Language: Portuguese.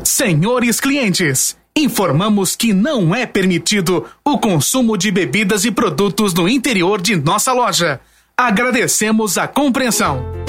Senhores clientes, informamos que não é permitido o consumo de bebidas e produtos no interior de nossa loja. Agradecemos a compreensão.